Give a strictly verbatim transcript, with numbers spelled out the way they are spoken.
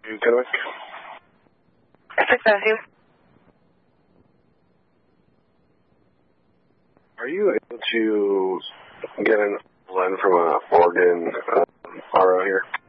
Kennewick. six oh two. Are you able to get an blend from a Oregon um, R O here?